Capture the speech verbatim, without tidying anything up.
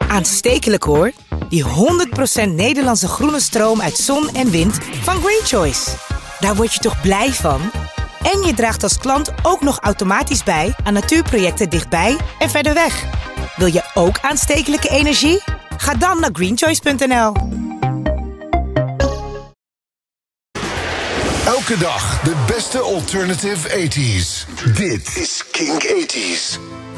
Aanstekelijk hoor. Die honderd procent Nederlandse groene stroom uit zon en wind van Green Choice. Daar word je toch blij van? En je draagt als klant ook nog automatisch bij aan natuurprojecten dichtbij en verder weg. Wil je ook aanstekelijke energie? Ga dan naar greenchoice punt n l. Elke dag de beste alternative tachtiger. Dit is Kink tachtig.